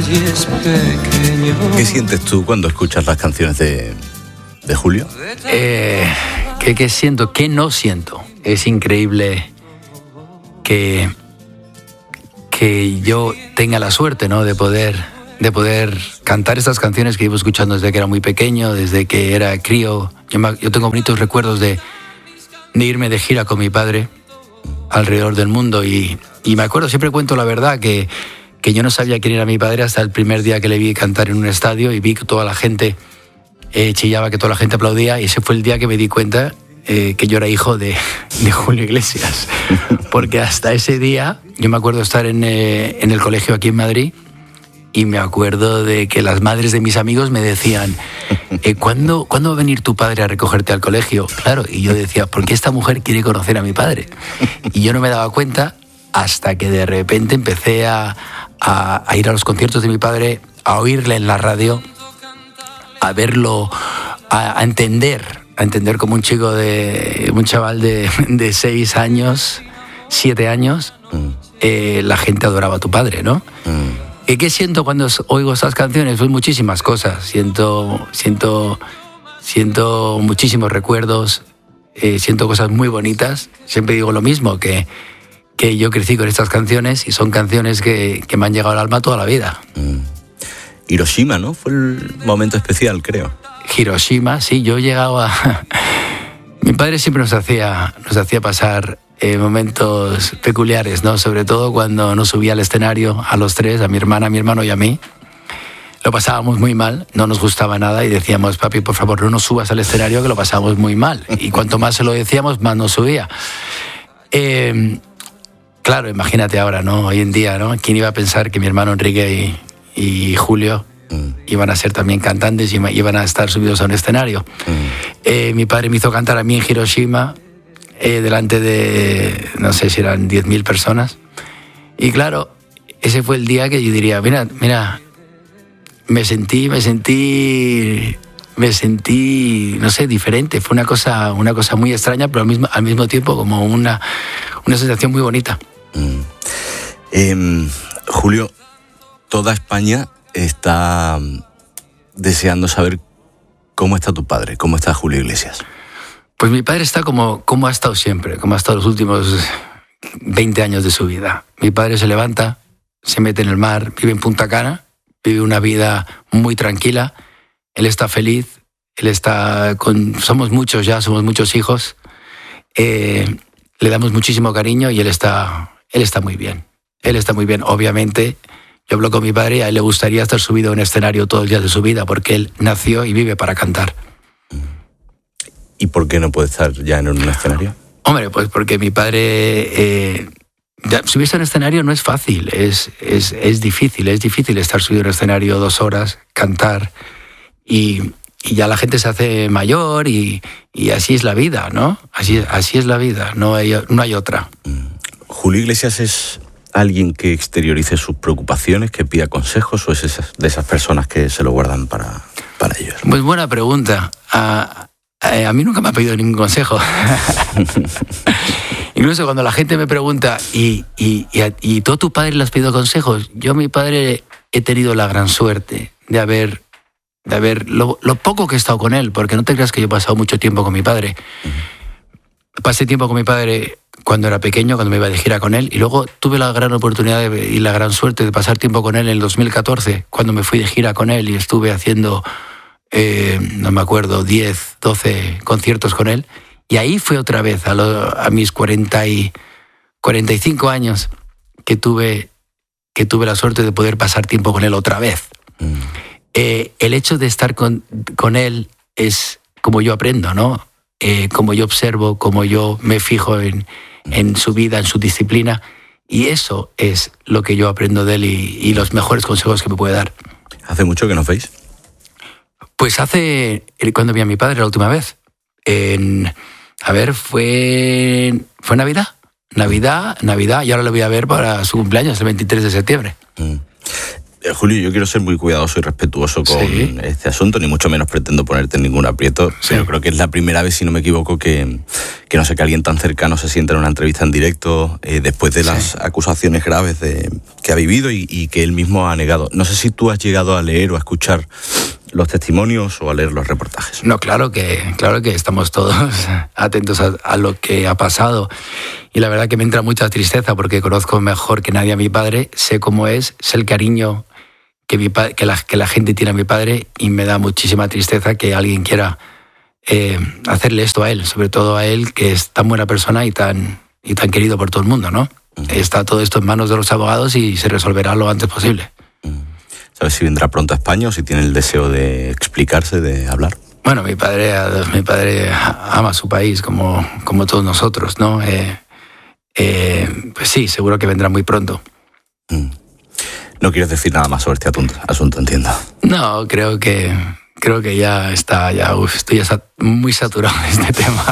¿Qué sientes tú cuando escuchas las canciones de Julio? ¿Qué siento? ¿Qué no siento? Es increíble que yo tenga la suerte, ¿no?, de poder cantar estas canciones que llevo escuchando desde que era muy pequeño, desde que era crío. Yo tengo bonitos recuerdos de irme de gira con mi padre alrededor del mundo y me acuerdo, siempre cuento la verdad, que yo no sabía quién era mi padre hasta el primer día que le vi cantar en un estadio y vi que toda la gente chillaba, que toda la gente aplaudía, y ese fue el día que me di cuenta que yo era hijo de Julio Iglesias. Porque hasta ese día, yo me acuerdo estar en el colegio aquí en Madrid y me acuerdo de que las madres de mis amigos me decían, ¿cuándo va a venir tu padre a recogerte al colegio? Claro, y yo decía, ¿por qué esta mujer quiere conocer a mi padre? Y yo no me daba cuenta hasta que de repente empecé a ir a los conciertos de mi padre, a oírle en la radio, a verlo, a entender como un chaval de 6 años, 7 años, la gente adoraba a tu padre, ¿no? ¿Y qué siento cuando oigo estas canciones? Pues muchísimas cosas. Siento muchísimos recuerdos, siento cosas muy bonitas. Siempre digo lo mismo, que yo crecí con estas canciones y son canciones que me han llegado al alma toda la vida. Hiroshima, ¿no? Fue el momento especial, creo. Hiroshima, sí, yo he llegado a... Mi padre siempre nos hacía pasar momentos peculiares, ¿no? Sobre todo cuando nos subía al escenario a los tres, a mi hermana, a mi hermano y a mí. Lo pasábamos muy mal, no nos gustaba nada y decíamos, papi, por favor, no nos subas al escenario, que lo pasábamos muy mal. Y cuanto más se lo decíamos, más nos subía. Claro, imagínate ahora, ¿no? Hoy en día, ¿no? ¿Quién iba a pensar que mi hermano Enrique y Julio iban a ser también cantantes y iban a estar subidos a un escenario? Mi padre me hizo cantar a mí en Hiroshima, delante de, no sé si eran 10.000 personas. Y claro, ese fue el día que yo diría, mira, me sentí, no sé, diferente. Fue una cosa muy extraña, pero al mismo tiempo como una sensación muy bonita. Julio, toda España está deseando saber cómo está tu padre, cómo está Julio Iglesias. Pues mi padre está como ha estado siempre, como ha estado los últimos 20 años de su vida. Mi padre se levanta, se mete en el mar, vive en Punta Cana, vive una vida muy tranquila. Él está feliz, somos muchos hijos. Le damos muchísimo cariño y él está muy bien. Él está muy bien. Obviamente, yo hablo con mi padre y a él le gustaría estar subido en un escenario todos los días de su vida, porque él nació y vive para cantar. ¿Y por qué no puede estar ya en un escenario? Hombre, pues porque mi padre... subirse a un escenario no es fácil, es difícil estar subido en un escenario 2 horas, cantar, y ya la gente se hace mayor y así es la vida, ¿no? Así es la vida, no hay otra. ¿Julio Iglesias es alguien que exteriorice sus preocupaciones, que pida consejos, o es de esas personas que se lo guardan para ellos? Pues buena pregunta. A mí nunca me ha pedido ningún consejo. Incluso cuando la gente me pregunta, ¿y tú a tu padre le has pedido consejos? Yo a mi padre he tenido la gran suerte de haber lo poco que he estado con él, porque no te creas que yo he pasado mucho tiempo con mi padre. Pasé tiempo con mi padre cuando era pequeño, cuando me iba de gira con él, y luego tuve la gran oportunidad y la gran suerte de pasar tiempo con él en el 2014, cuando me fui de gira con él y estuve haciendo... no me acuerdo, 10, 12 conciertos con él. Y ahí fue otra vez, a mis 45 años, que tuve la suerte de poder pasar tiempo con él otra vez. El hecho de estar con él es como yo aprendo, ¿no? Como yo observo, como yo me fijo en su vida, en su disciplina. Y eso es lo que yo aprendo de él y los mejores consejos que me puede dar. ¿Hace mucho que nos veis? Pues cuando vi a mi padre la última vez, fue Navidad, y ahora lo voy a ver para su cumpleaños, el 23 de septiembre. Julio, yo quiero ser muy cuidadoso y respetuoso con este asunto, ni mucho menos pretendo ponerte en ningún aprieto, pero creo que es la primera vez, si no me equivoco, que no sé, que alguien tan cercano se sienta en una entrevista en directo después de las acusaciones graves que ha vivido y que él mismo ha negado. No sé si tú has llegado a leer o a escuchar los testimonios o a leer los reportajes. No, claro que estamos todos atentos a lo que ha pasado. Y la verdad que me entra mucha tristeza porque conozco mejor que nadie a mi padre, sé cómo es, sé el cariño que la gente tiene a mi padre, y me da muchísima tristeza que alguien quiera hacerle esto a él, sobre todo a él, que es tan buena persona y tan querido por todo el mundo, ¿no? Uh-huh. Está todo esto en manos de los abogados y se resolverá lo antes posible. Uh-huh. ¿Sabes si vendrá pronto a España o si tiene el deseo de explicarse, de hablar? Bueno, mi padre ama su país como todos nosotros, ¿no? Pues sí, seguro que vendrá muy pronto. No quieres decir nada más sobre este asunto, entiendo. No, creo que ya está, estoy muy saturado de este tema.